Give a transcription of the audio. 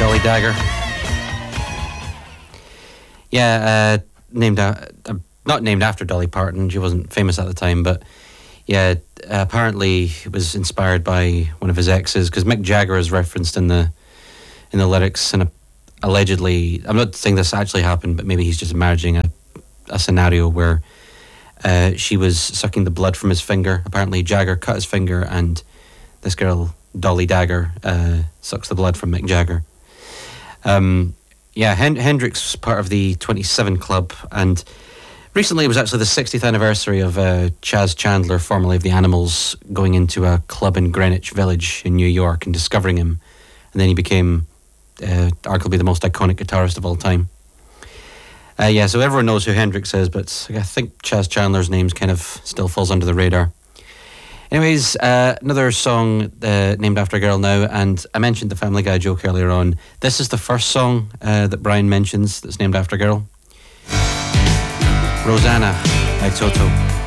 Dolly Dagger. Yeah, not named after Dolly Parton. She wasn't famous at the time, but yeah, apparently it was inspired by one of his exes, because Mick Jagger is referenced in the lyrics, and allegedly, I'm not saying this actually happened, but maybe he's just imagining a scenario where she was sucking the blood from his finger. Apparently Jagger cut his finger, and this girl, Dolly Dagger, sucks the blood from Mick Jagger. Hendrix was part of the 27 Club, and recently it was actually the 60th anniversary of Chas Chandler, formerly of the Animals, going into a club in Greenwich Village in New York and discovering him, and then he became arguably the most iconic guitarist of all time. So everyone knows who Hendrix is, but I think Chas Chandler's name kind of still falls under the radar. Anyways, another song named after a girl now, and I mentioned the Family Guy joke earlier on. This is the first song that Brian mentions that's named after a girl. Rosanna by Toto.